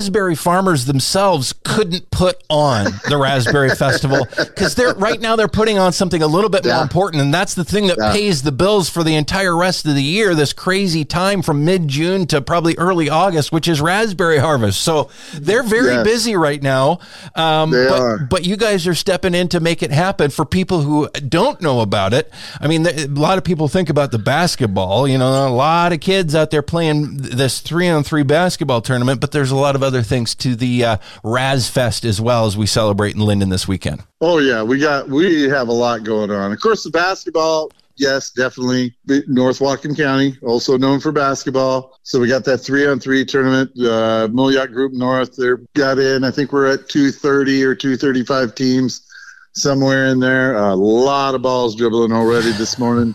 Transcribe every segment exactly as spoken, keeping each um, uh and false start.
raspberry farmers themselves couldn't put on the Raspberry Festival because they're right now they're putting on something a little bit yeah. more important, and that's the thing that yeah. pays the bills for the entire rest of the year, this crazy time from mid-June to probably early August, which is raspberry harvest. So they're very yes. busy right now. Um, they but, are. but you guys are stepping in to make it happen for people who don't know about it. I mean, a lot of people think about the basketball. You know, a lot of kids out there playing this three-on-three basketball tournament, but there's a lot of other things to the uh, RazFest as well as we celebrate in Linden this weekend. Oh, yeah. We got we have a lot going on. Of course, the basketball, yes, definitely. North Whatcom County, also known for basketball. So we got that three-on-three tournament. Uh, Mollyacht Group North, they got in. I think we're at two thirty or two thirty-five teams, somewhere in there. A lot of balls dribbling already this morning.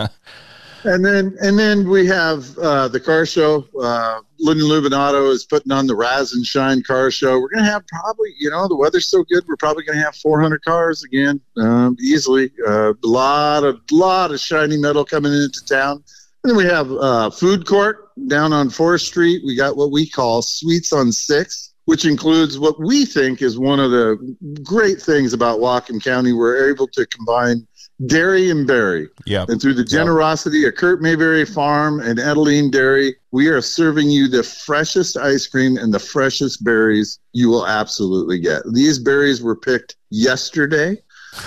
And then and then we have uh, the car show. Uh, Linden Lube and Auto is putting on the Raz and Shine car show. We're going to have probably, you know, the weather's so good, we're probably going to have four hundred cars again, um, easily. Uh, a lot of, lot of shiny metal coming into town. And then we have uh, food court down on fourth Street. We got what we call Sweets on sixth, which includes what we think is one of the great things about Whatcom County. We're able to combine dairy and berry. Yeah. And through the generosity yep. of Kurt Mayberry Farm and Edeline Dairy, we are serving you the freshest ice cream and the freshest berries you will absolutely get. These berries were picked yesterday,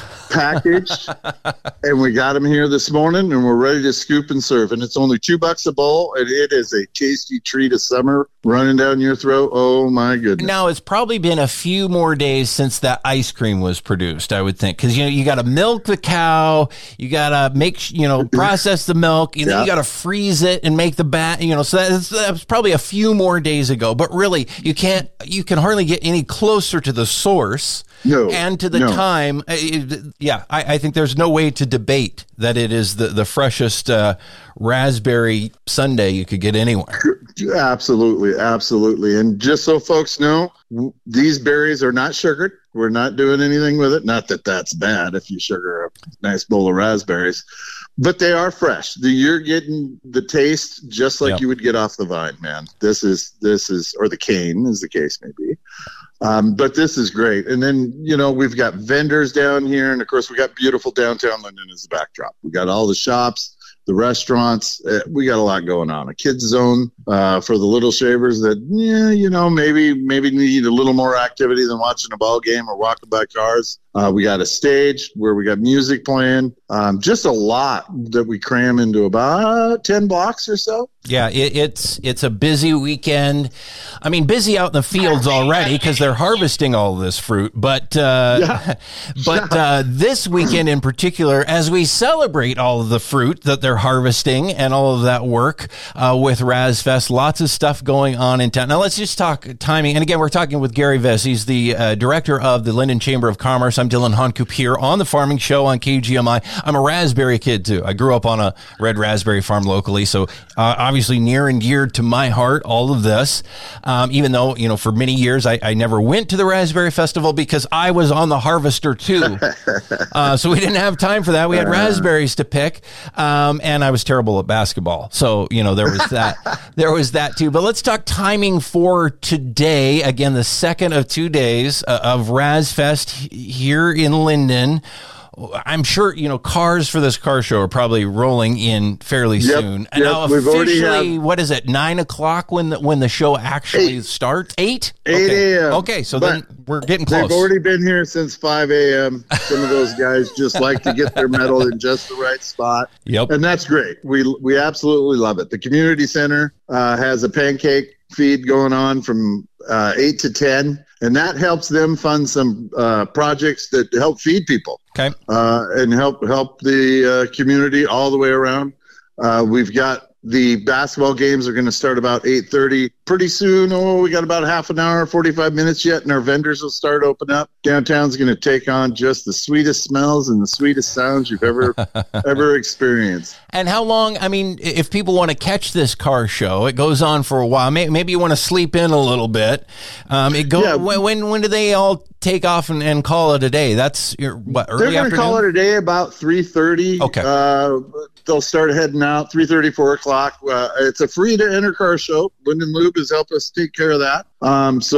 packaged, and we got them here this morning, and we're ready to scoop and serve. And it's only two bucks a bowl, and it is a tasty treat of summer running down your throat. Oh my goodness! Now it's probably been a few more days since that ice cream was produced, I would think, because you know you got to milk the cow, you got to make you know process the milk, and yeah. then you got to freeze it and make the bat. You know, so that's, that's probably a few more days ago. But really, you can't, you can hardly get any closer to the source. No, and to the no. time, it, yeah, I, I think there's no way to debate that it is the, the freshest uh, raspberry sundae you could get anywhere. Absolutely, absolutely. And just so folks know, w- these berries are not sugared. We're not doing anything with it. Not that that's bad if you sugar a nice bowl of raspberries, but they are fresh. The, you're getting the taste just like yep. you would get off the vine, man. This is, this is, or the cane, as the case may be. Um, but this is great. And then, you know, we've got vendors down here. And, of course, we got beautiful downtown Linden as the backdrop. We got all the shops, the restaurants. Uh, we got a lot going on. A kids zone uh, for the little shavers that, yeah, you know, maybe maybe need a little more activity than watching a ball game or walking by cars. Uh, we got a stage where we got music playing. Um, just a lot that we cram into about ten blocks or so. Yeah, it, it's it's a busy weekend. I mean, busy out in the fields already because they're harvesting all of this fruit. But uh, yeah. but uh, this weekend in particular, as we celebrate all of the fruit that they're harvesting and all of that work uh, with RazFest, lots of stuff going on in town. Now, let's just talk timing. And again, we're talking with Gary Viss. He's the uh, director of the Linden Chamber of Commerce. I'm Dylan Honcoop here on the Farming Show on K G M I. I'm a raspberry kid, too. I grew up on a red raspberry farm locally, so uh, obviously near and dear to my heart, all of this. Um, even though, you know, for many years, I, I never went to the Raspberry Festival because I was on the harvester, too. uh, so we didn't have time for that. We had raspberries to pick, um, and I was terrible at basketball. So, you know, there was that. there was that, too. But let's talk timing for today. Again, the second of two days uh, of RazFest here in Linden. I'm sure, you know, cars for this car show are probably rolling in fairly yep, soon. And yep, now we've officially, already have, what is it, nine o'clock when the, when the show actually eight. starts? Eight? eight okay. a.m. Okay, so but then we're getting close. They've already been here since five a.m. Some of those guys just like to get their metal in just the right spot. Yep. And that's great. We we absolutely love it. The community center uh, has a pancake feed going on from uh, eight to ten. And that helps them fund some uh, projects that help feed people, okay, uh, and help help the uh, community all the way around. Uh, we've got the basketball games are going to start about eight thirty pretty soon. Oh, we got about half an hour, forty-five minutes yet, and our vendors will start opening up. Downtown's going to take on just the sweetest smells and the sweetest sounds you've ever ever experienced. And how long, I mean, if people want to catch this car show, it goes on for a while. Maybe, maybe you want to sleep in a little bit. Um, it go, yeah. when, when when do they all take off and, and call it a day? That's your, what, early They're going to call it a day about three thirty. Okay. Uh, they'll start heading out three thirty, four o'clock. Uh, it's a free to enter car show. Linden Lube has helped us take care of that. Um, so